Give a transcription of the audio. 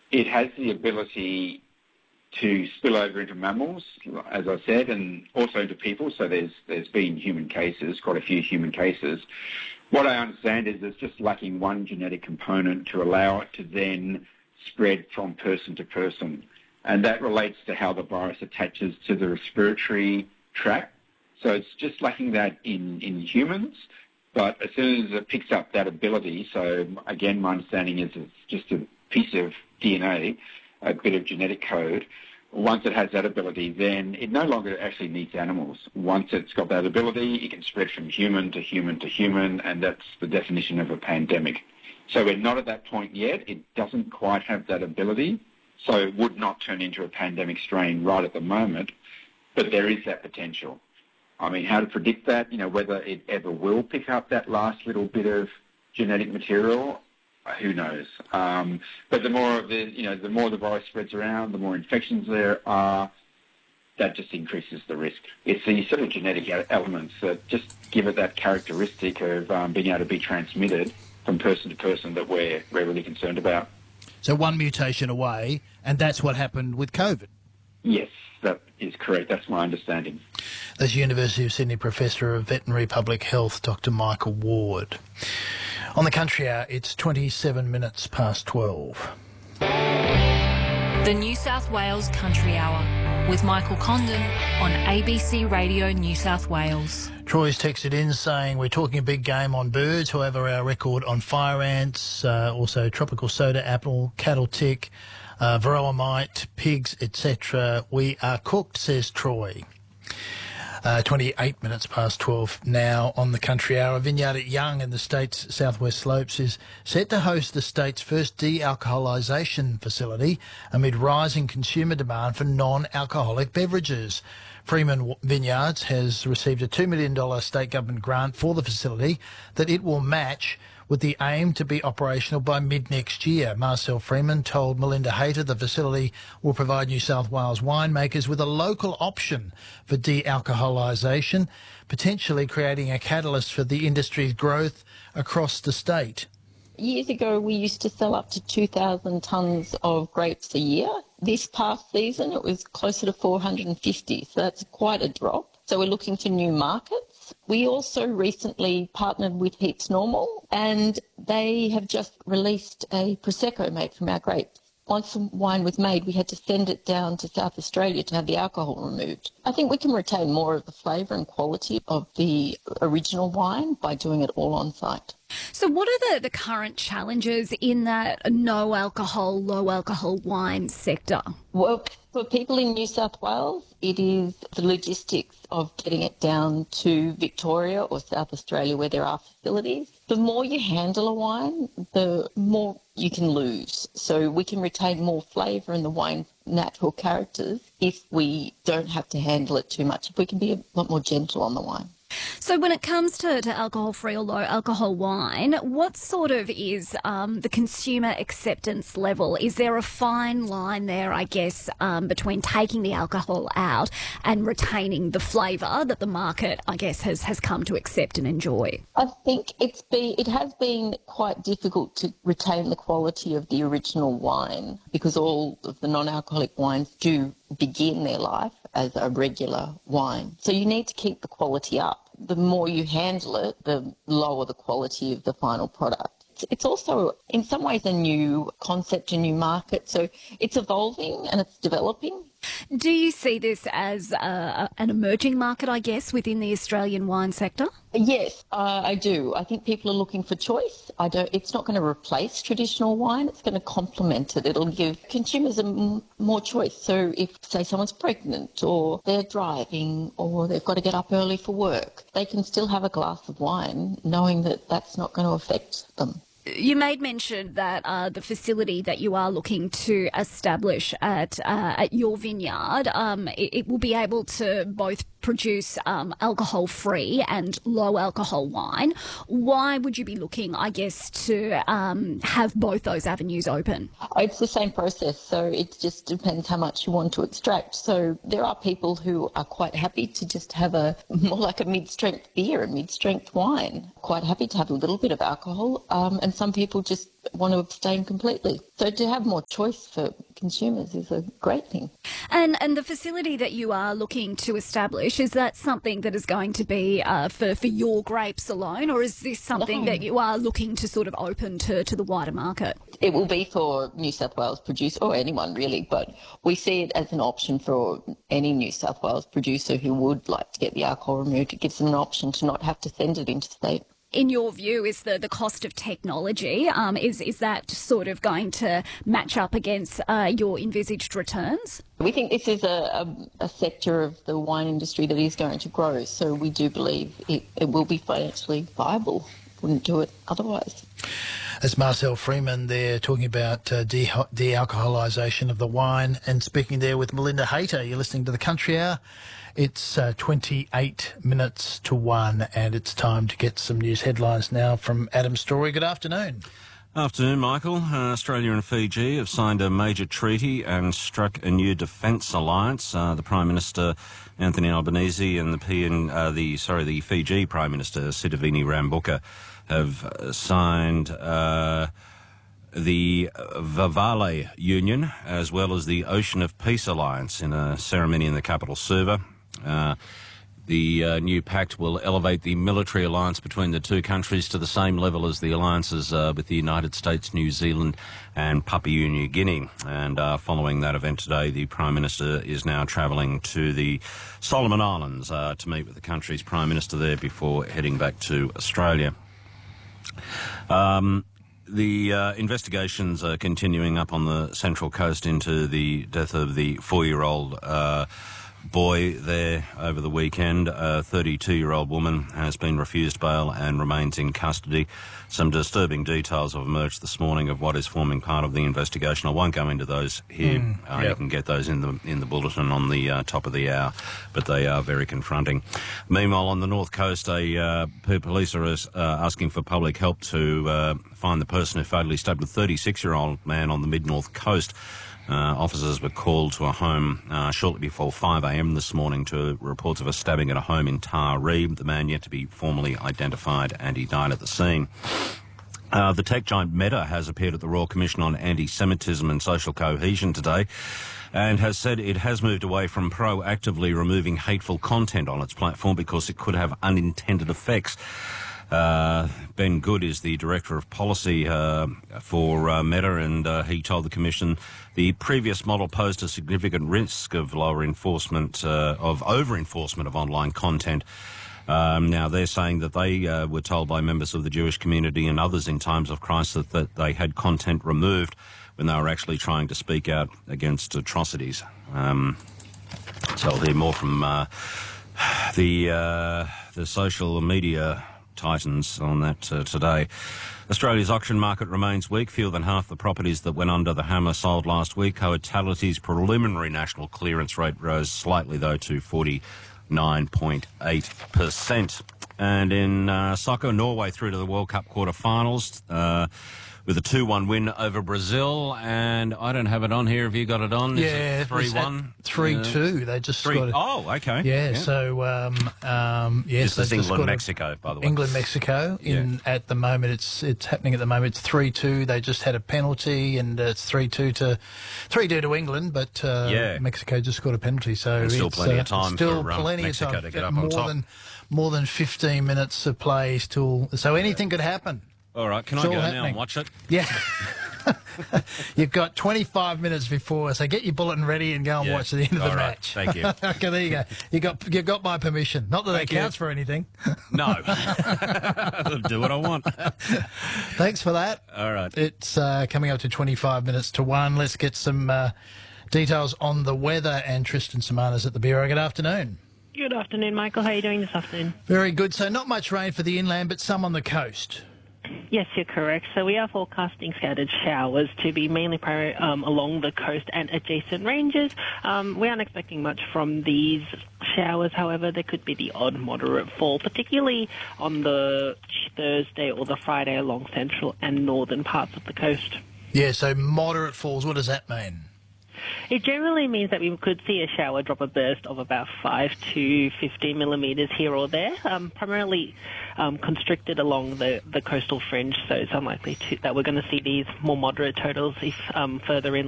It has the ability to spill over into mammals, as I said, and also into people. So there's been human cases, quite a few human cases. What I understand is it's just lacking one genetic component to allow it to then spread from person to person. And that relates to how the virus attaches to the respiratory tract. So it's just lacking that in humans. But as soon as it picks up that ability, so again, my understanding is it's just a piece of DNA, a bit of genetic code. Once it has that ability, then it no longer actually needs animals. Once it's got that ability, it can spread from human to human to human, and that's the definition of a pandemic. So we're not at that point yet. It doesn't quite have that ability, so it would not turn into a pandemic strain right at the moment, but there is that potential. I mean, how to predict that, whether it ever will pick up that last little bit of genetic material, who knows? But the more of the more the virus spreads around, the more infections there are, that just increases the risk. It's the sort of genetic elements that just give it that characteristic of being able to be transmitted from person to person that we're really concerned about. So one mutation away, and that's what happened with COVID? Yes, that is correct. That's my understanding. That's University of Sydney Professor of Veterinary Public Health, Dr Michael Ward. On the Country Hour, it's 27 minutes past 12. The New South Wales Country Hour with Michael Condon on ABC Radio New South Wales. Troy's texted in saying we're talking a big game on birds, however our record on fire ants, also tropical soda apple, cattle tick, varroa mite, pigs, etc. We are cooked, says Troy. 28 minutes past 12 now on the Country Hour. A vineyard at Young in the state's southwest slopes is set to host the state's first de-alcoholisation facility amid rising consumer demand for non-alcoholic beverages. Freeman Vineyards has received a $2 million state government grant for the facility that it will match, with the aim to be operational by mid-next year. Marcel Freeman told Melinda Hayter the facility will provide New South Wales winemakers with a local option for de-alcoholisation, potentially creating a catalyst for the industry's growth across the state. Years ago, we used to sell up to 2,000 tonnes of grapes a year. This past season, it was closer to 450, so that's quite a drop. So we're looking for new markets. We also recently partnered with Heaps Normal, and they have just released a Prosecco made from our grapes. Once the wine was made, we had to send it down to South Australia to have the alcohol removed. I think we can retain more of the flavour and quality of the original wine by doing it all on site. So what are the current challenges in that no alcohol, low alcohol wine sector? Well, for people in New South Wales, it is the logistics of getting it down to Victoria or South Australia where there are facilities. The more you handle a wine, the more you can lose. So we can retain more flavour in the wine's natural characters if we don't have to handle it too much, if we can be a lot more gentle on the wine. So when it comes to alcohol-free or low-alcohol wine, what sort of is the consumer acceptance level? Is there a fine line there, I guess, between taking the alcohol out and retaining the flavour that the market, I guess, has come to accept and enjoy? I think it has been quite difficult to retain the quality of the original wine because all of the non-alcoholic wines do begin their life as a regular wine. So you need to keep the quality up. The more you handle it, the lower the quality of the final product. It's also, in some ways, a new concept, a new market. So it's evolving and it's developing. Do you see this as an emerging market, I guess, within the Australian wine sector? Yes, I do. I think people are looking for choice. It's not going to replace traditional wine. It's going to complement it. It'll give consumers more choice. So if, say, someone's pregnant or they're driving or they've got to get up early for work, they can still have a glass of wine knowing that that's not going to affect them. You made mention that the facility that you are looking to establish at your vineyard, it will be able to both produce alcohol-free and low-alcohol wine. Why would you be looking, I guess, to have both those avenues open? It's the same process, so it just depends how much you want to extract. So there are people who are quite happy to just have more like a mid-strength beer, a mid-strength wine. Quite happy to have a little bit of alcohol, and and some people just want to abstain completely. So to have more choice for consumers is a great thing. And the facility that you are looking to establish, is that something that is going to be for your grapes alone, or is this something that you are looking to sort of open to the wider market? It will be for New South Wales producer, or anyone really, but we see it as an option for any New South Wales producer who would like to get the alcohol removed. It gives them an option to not have to send it into state. In your view, is the cost of technology, is that sort of going to match up against your envisaged returns? We think this is a sector of the wine industry that is going to grow, so we do believe it will be financially viable. Wouldn't do it otherwise. That's Marcel Freeman there talking about de-alcoholisation of the wine, and speaking there with Melinda Hayter. You're listening to The Country Hour. It's 28 minutes to 1, and it's time to get some news headlines now from Adam Story. Good afternoon. Afternoon, Michael. Australia and Fiji have signed a major treaty and struck a new defence alliance. The Prime Minister Anthony Albanese and the Fiji Prime Minister Sitiveni Rabuka have signed the Vavale Union as well as the Ocean of Peace Alliance in a ceremony in the capital, Suva. The new pact will elevate the military alliance between the two countries to the same level as the alliances with the United States, New Zealand and Papua New Guinea. And following that event today, the Prime Minister is now travelling to the Solomon Islands to meet with the country's Prime Minister there before heading back to Australia. The investigations are continuing up on the Central Coast into the death of the 4-year-old boy there over the weekend. A 32-year-old woman has been refused bail and remains in custody. Some disturbing details have emerged this morning of what is forming part of the investigation. I won't go into those here. You can get those in the bulletin on the top of the hour, but they are very confronting. Meanwhile, on the North Coast, police are asking for public help to find the person who fatally stabbed a 36-year-old man on the mid-North Coast. Officers were called to a home shortly before 5 a.m. this morning to reports of a stabbing at a home in Taree. The man yet to be formally identified, and he died at the scene. The tech giant Meta has appeared at the Royal Commission on Anti-Semitism and Social Cohesion today and has said it has moved away from proactively removing hateful content on its platform because it could have unintended effects. Ben Good is the Director of Policy for Meta, and he told the Commission the previous model posed a significant risk of over-enforcement of online content. Now, they're saying that they were told by members of the Jewish community and others in times of crisis that they had content removed when they were actually trying to speak out against atrocities. So I'll hear more from the social media titans on that today. Australia's auction market remains weak. Fewer than half the properties that went under the hammer sold last week. Coatality's preliminary national clearance rate rose slightly, though, to 49.8%. And in soccer, Norway through to the World Cup quarter-finals with a 2-1 win over Brazil. And I don't have it on here. Have you got it on? Yeah, 3-1? 3-2. They just got it. Oh, okay. Yeah, so, yes. This is England-Mexico, by the way. England-Mexico. At the moment, it's happening at the moment. It's 3-2. They just had a penalty, and it's 3-2 to England, but Mexico just got a penalty. So and still plenty of time for Mexico to get up on top. More than 15 minutes of play still. So anything could happen. All right, can I go now and watch it? Yeah. You've got 25 minutes before, so get your bulletin ready and go and watch the end of the match. Thank you. Okay, there you go. You got my permission. Not that that counts for anything. No. I'll do what I want. Thanks for that. All right. It's coming up to 25 minutes to 1. Let's get some details on the weather, and Tristan Simonis at the Bureau. Good afternoon. Good afternoon, Michael. How are you doing this afternoon? Very good. So not much rain for the inland, but some on the coast. Yes, you're correct. So we are forecasting scattered showers to be mainly along the coast and adjacent ranges. We aren't expecting much from these showers. However, there could be the odd moderate fall, particularly on the Thursday or the Friday along central and northern parts of the coast. Yeah, so moderate falls. What does that mean? It generally means that we could see a shower drop a burst of about 5 to 15 millimetres here or there, primarily constricted along the coastal fringe, so it's unlikely that we're going to see these more moderate totals if further inland.